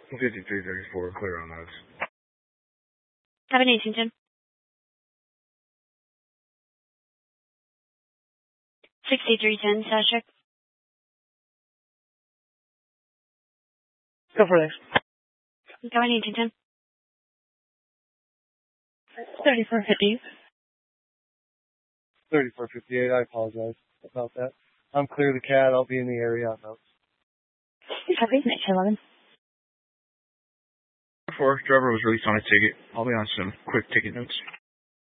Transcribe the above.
5334, clear on those. 718, 6310, Sashik. Go for this. 718, 3450. 3458, I apologize about that. I'm clear the CAD, I'll be in the area on those. Copy, 1911. 4, driver was released on a ticket. I'll be on some quick ticket notes.